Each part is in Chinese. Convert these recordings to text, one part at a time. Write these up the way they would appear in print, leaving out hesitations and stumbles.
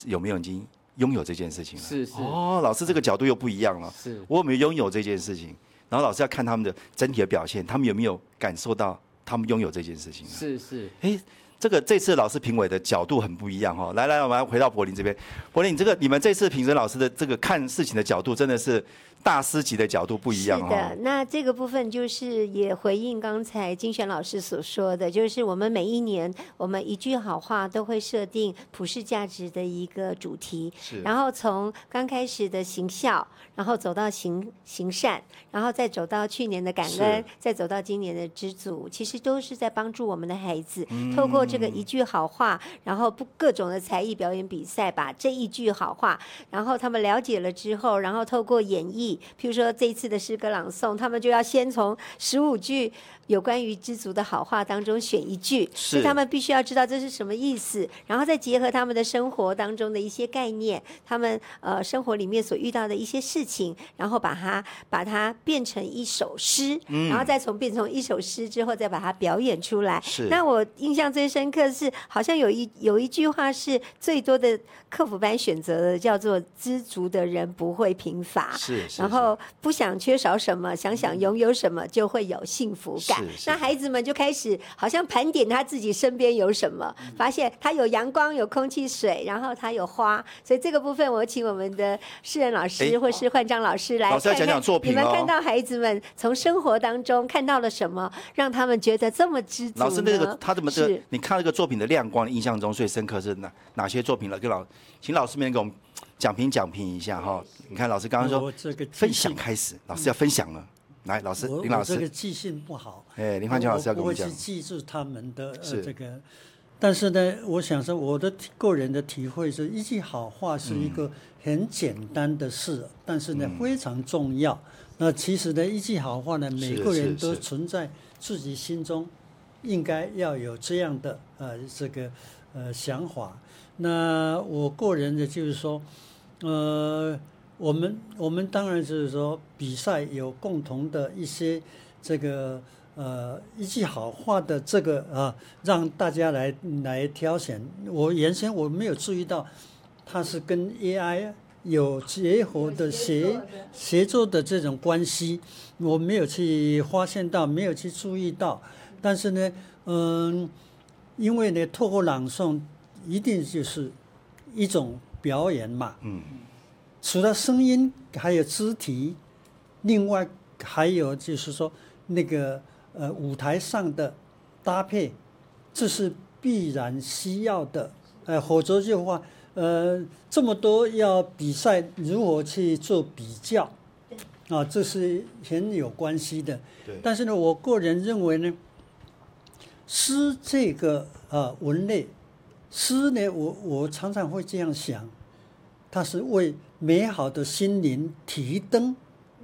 有没有已经拥有这件事情了？ 是老师这个角度又不一样了。 是， 我有没有拥有这件事情？然后老师要看他们的整体的表现，他们有没有感受到他们拥有这件事情？ 是。 这次老师评委的角度很不一样哈。来，我们回到柏林这边。柏林，你们这次评审老师的这个看事情的角度，真的是大师级的角度不一样哈。 是的，那这个部分就是也回应刚才金璇老师所说的，就是我们每一年我们一句好话都会设定普世价值的一个主题，然后从刚开始的行孝，然后走到行善，然后再走到去年的感恩，再走到今年的知足，其实都是在帮助我们的孩子，透过这个一句好话，然后各种的才艺表演比赛，把这一句好话，然后他们了解了之后，然后透过演绎，譬如说这一次的诗歌朗诵，他们就要先从15句有关于知足的好话当中选一句，所以他们必须要知道这是什么意思，然后再结合他们的生活当中的一些概念，他们生活里面所遇到的一些事情，然后把它变成一首诗，然后再变成一首诗之后再把它表演出来。那我印象最深刻是，好像有一句话是最多的客服班选择的，叫做知足的人不会贫乏，然后不想缺少什么，想拥有什么就会有幸福感。那孩子们就开始好像盘点他自己身边有什么，发现他有阳光、有空气、水，然后他有花。所以这个部分我请我们的诗人老师或是焕章老师来看看， 讲作品你们看到孩子们从生活当中看到了什么，让他们觉得这么知足呢？ 老师，他怎么你看这个作品的亮光，印象中最深刻是哪些作品了？请老师们给我们讲评一下哈。你看老师刚刚说分享开始，老师要分享了。来，林老师， 我这个记性不好， 林焕强老师要跟我们讲， 我会去记住他们的这个。但是呢，我想说，我的个人的体会是，一句好话是一个很简单的事，但是呢非常重要。那其实呢，一句好话呢，每个人都存在自己心中，应该要有这样的这个想法。那我个人的就是说，我们当然就是说，比赛有共同的一些这个一句好话的这个让大家来挑选。原先我没有注意到，它是跟 AI 有结合的协作的这种关系，我没有去发现到，没有去注意到。但是呢，因为呢，透过朗诵，一定就是一种表演嘛。除了声音，还有肢体，另外还有就是说那个舞台上的搭配，这是必然需要的。否则的话，这么多要比赛，如何去做比较这是很有关系的。但是呢，我个人认为呢，诗这个文类，诗呢，我常常会这样想，它是为美好的心灵提灯，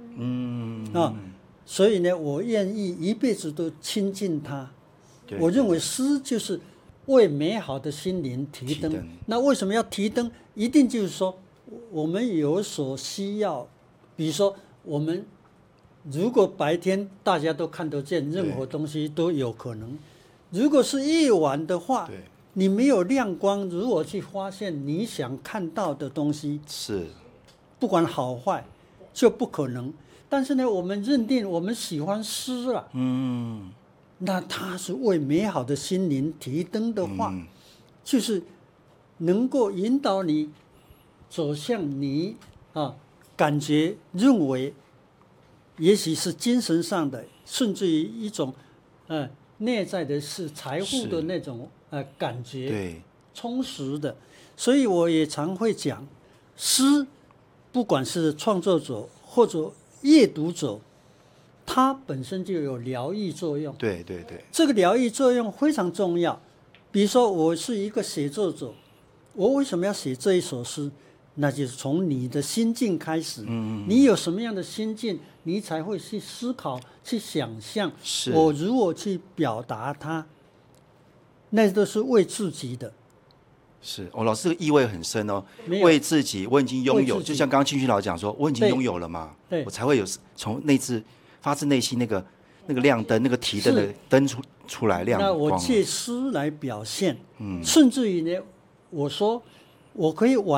所以呢，我愿意一辈子都亲近它。我认为诗就是为美好的心灵提灯。那为什么要提灯？一定就是说，我们有所需要，比如说我们如果白天大家都看得见，任何东西都有可能；如果是夜晚的话，你没有亮光，如何去发现你想看到的东西？不管好坏，就不可能。但是呢，我们认定我们喜欢诗了，那它是为美好的心灵提灯的话，就是能够引导你走向你感觉认为，也许是精神上的，甚至于一种内在的是财富的那种感觉，充实的。所以我也常会讲，诗不管是创作者或者阅读者，它本身就有疗愈作用。这个疗愈作用非常重要。比如说，我是一个写作者，我为什么要写这一首诗？那就是从你的心境开始。你有什么样的心境，你才会去思考、去想象我如何去表达它。那都是为自己的。 老师这个意味很深哦。为自己，我已经拥有，就像刚刚金勋老师讲说，我已经拥有了嘛，我才会有从发自内心那个亮灯，那个提灯的灯出来亮光。 那我借诗来表现，甚至于呢，我说我可以